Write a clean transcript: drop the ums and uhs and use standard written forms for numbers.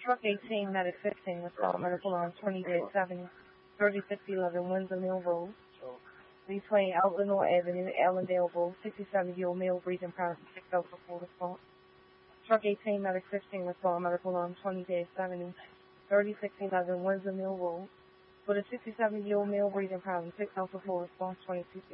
Truck 18, Medic 15, with Salt Medical on 28th Avenue, 3611 Windsor Mill Road, between Illinois Avenue, Allendale Road, 67-year-old male breathing pattern, 6 Alpha 4 response. Truck 18, Medic 15, with Salt Medical on 28th Avenue, 3611 Windsor Mill Road, with a 67-year-old male breathing pattern, 6 Alpha 4 response, 22